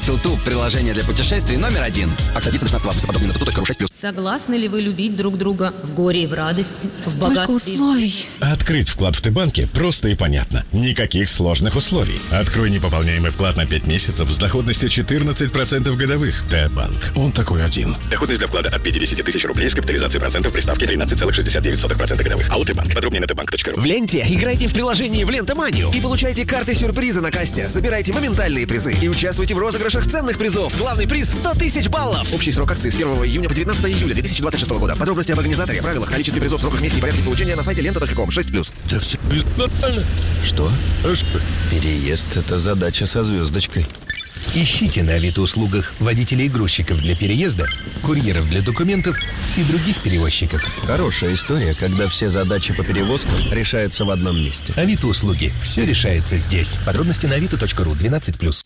Туту – приложение для путешествий номер 1. Акция длится до 16 августа. Подробнее на tutu.ru 6+. Согласны ли вы любить друг друга в горе и в радости, в Столько богатстве? условий. Открыть вклад в Т-банке просто и понятно. Никаких сложных условий. Открой непополняемый вклад на 5 месяцев с доходностью 14% годовых. Т-банк. Он такой один. Доходность для вклада от 50 тысяч рублей с капитализацией процентов при ставке 13,69% годовых. АО Т-банк. Подробнее на tbank.ru. В ленте играйте в приложении в Лента-манию и получайте карты-сюрпризы на кассе. Забирайте моментальные призы и участвуйте в розыгрышах ценных призов. Главный приз – 100 тысяч баллов. Общий срок акции с 1 июня по 19 июля 2026 года. Подробности об организаторе, правилах, количестве призов, сроках, месте и порядке получения на сайте лента.ком 6+. Да все нормально. Что? Переезд – это задача со звездочкой. Ищите на Авито-услугах водителей и грузчиков для переезда, курьеров для документов и других перевозчиков. Хорошая история, когда все задачи по перевозкам решаются в одном месте. Авито-услуги. Все решается здесь. Подробности на avito.ru 12+.